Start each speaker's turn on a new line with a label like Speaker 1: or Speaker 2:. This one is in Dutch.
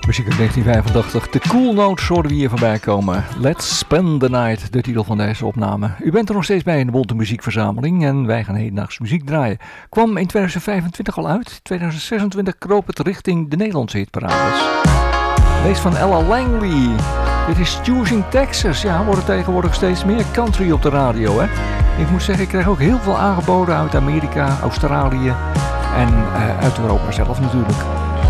Speaker 1: Muziek uit 1985. De Cool Notes hoorden we hier voorbij komen. Let's Spend the Night, de titel van deze opname. U bent er nog steeds bij in de Bonte Muziekverzameling en wij gaan hedendaags muziek draaien. Kwam in 2025 al uit. 2026 kroop het richting de Nederlandse hitparades. Deze van Ella Langley. Dit is Choosing Texas. Ja, wordt tegenwoordig steeds meer country op de radio, hè? Ik moet zeggen, ik krijg ook heel veel aangeboden uit Amerika, Australië en uit Europa zelf natuurlijk.